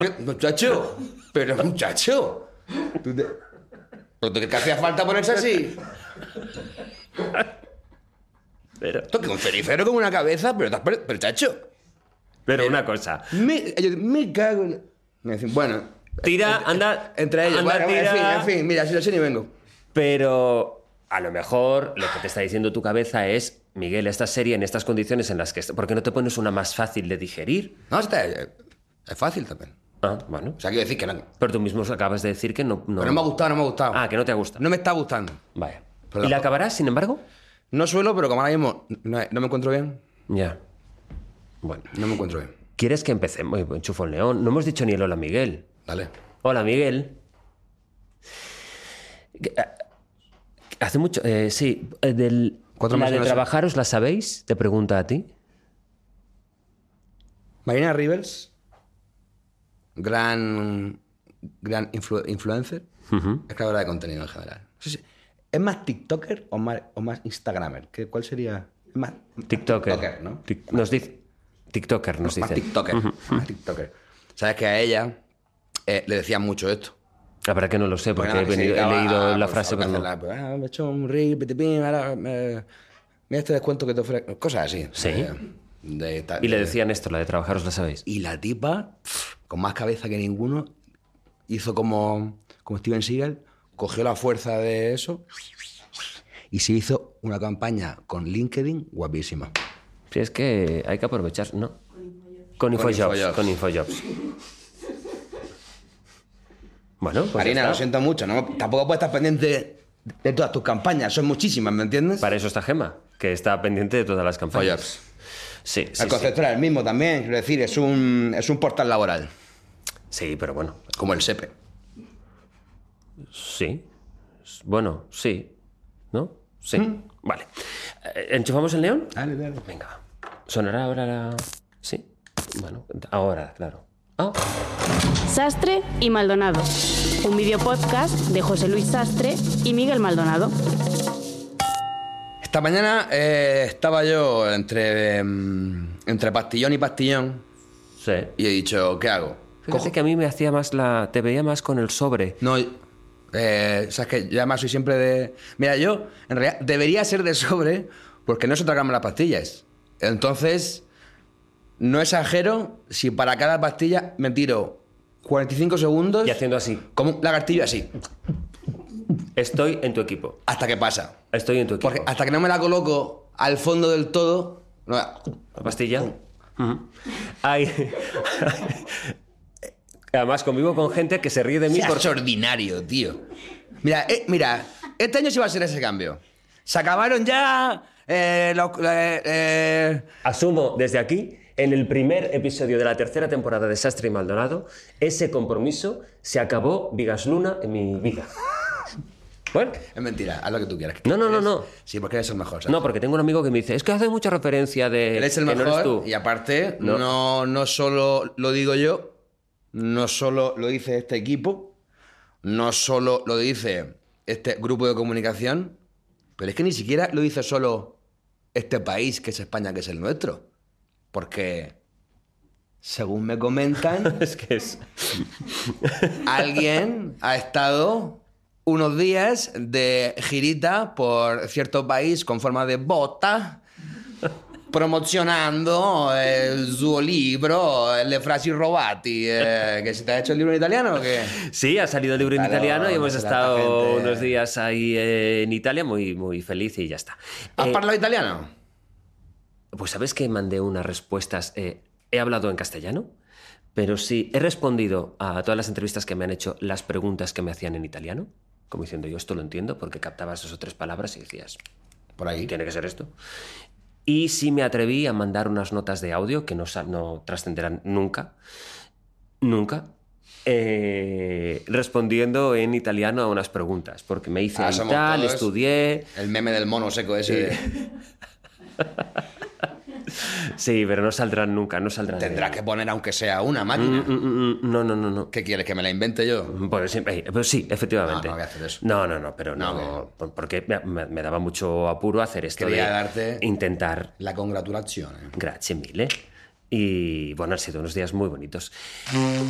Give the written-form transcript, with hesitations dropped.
Muchacho, pero muchacho. ¿Pero qué hacía falta ponerse así? Pero Esto que un cenicero con una cabeza, pero chacho. una cosa. Me cago en... Me dicen, bueno... Tira, anda... Entre ellos, anda, bueno, tira. en fin, mira, si lo sé ni vengo. Pero a lo mejor lo que te está diciendo tu cabeza es, Miguel, esta serie en estas condiciones en las que... ¿Por qué no te pones una más fácil de digerir? No, es fácil también. Ah, bueno. O sea, quiero decir que no. Pero tú mismo acabas de decir que no... Pero no me ha gustado. Ah, que no te ha gustado. No me está gustando. Vaya. Pero ¿Y la acabarás, sin embargo? No suelo, pero como ahora mismo no me encuentro bien, Ya. Bueno. no me encuentro bien. ¿Quieres que empecemos? Enchufo el león. No hemos dicho ni el hola, Miguel. Dale. Hola, Miguel. Hace mucho... sí. Cuatro ¿La meses de no sé. trabajaros la sabéis? Te pregunta a ti. Marina Rivers, gran influencer, es creadora de contenido en general. No sé si- ¿Es más TikToker o más Instagramer? ¿Cuál sería? Es más TikToker. ¿no? Nos dice... TikToker nos Más dice. TikToker. Más TikToker. Sabes que a ella le decían mucho esto. La verdad que no lo sé, porque Porque nada, que se he dedicaba leído a, la pues, frase, a pero no. hacerla, me he hecho un reel, pitipín, ahora mira este descuento que te ofrezco. Cosas así. Sí. De Y le decían esto, la de trabajaros la sabéis. Y la tipa, con más cabeza que ninguno, hizo como Steven Seagal, cogió la fuerza de eso y se hizo una campaña con LinkedIn guapísima. Si es que hay que aprovechar, ¿no? Con InfoJobs. Con InfoJobs. Bueno, pues Marina, ya lo está. siento mucho, ¿no? Tampoco puedes estar pendiente de todas tus campañas, son muchísimas, ¿me entiendes? Para eso está Gemma, que está pendiente de todas las campañas. InfoJobs. Sí, sí, El concepto era el mismo también, quiero decir, es un portal laboral, sí, pero bueno. como el SEPE. Sí. Bueno, sí. ¿No? Sí. Vale. ¿Enchufamos el neón? Dale, dale. Venga. ¿Sonará ahora la...? Sí. Bueno, ahora, claro. Ah. Sastre y Maldonado, un videopodcast de José Luis Sastre y Miguel Maldonado. Esta mañana estaba yo entre pastillón y pastillón Sí. y he dicho, ¿qué hago? Fíjate que a mí me hacía más te veía más con el sobre. No, sabes que yo además soy siempre de... Mira, yo en realidad debería ser de sobre porque no sé tragarme las pastillas. Entonces, no exagero si para cada pastilla me tiro 45 segundos Y haciendo así. como un lagartillo así, Estoy en tu equipo. hasta que pasa. Estoy en tu equipo. Porque hasta que no me la coloco al fondo del todo... no, ¿La pastilla? Hay... Además, convivo con gente que se ríe de mí por... Es ordinario, tío. Mira, este año sí va a ser ese cambio. Se acabaron ya Asumo desde aquí, en el primer episodio de la tercera temporada de Sastre y Maldonado, ese compromiso se acabó vigas luna en mi vida. Bueno, Es mentira, haz lo que tú quieras. No. Sí, porque eres el mejor, ¿sabes? no, porque tengo un amigo que me dice, es que hace mucha referencia de... Eres el que mejor no eres tú. y aparte, No. no solo lo digo yo, no solo lo dice este equipo, no solo lo dice este grupo de comunicación, pero es que ni siquiera lo dice solo este país, que es España, que es el nuestro. Porque, según me comentan, Es que es... alguien ha estado unos días de girita por cierto país con forma de bota, promocionando su libro, Le frasi robati. ¿Que se te ha hecho el libro en italiano o qué? Sí, ha salido el libro en Claro, italiano y hemos será estado esta gente. unos días ahí en Italia muy, muy feliz y ya está. ¿Has parlado italiano? Pues sabes que mandé unas respuestas. He hablado en castellano, pero sí he respondido a todas las entrevistas que me han hecho las preguntas que me hacían en italiano, como diciendo yo esto lo entiendo, porque captabas 2 o 3 palabras y decías, Por ahí. tiene que ser esto. Y sí me atreví a mandar unas notas de audio que no trascenderán nunca, respondiendo en italiano a unas preguntas, porque me hice ahí somos tal, todos estudié. El meme del mono seco ese. Sí, pero no saldrán nunca, no saldrán. Tendrás que poner aunque sea una máquina. No. ¿Qué quieres, que me la invente yo? Pues sí, efectivamente. No voy a hacer eso. No, pero No, no. Porque me daba mucho apuro hacer esto Quería de darte intentar. La congratulazione. Grazie mille. Y bueno, han sido unos días muy bonitos.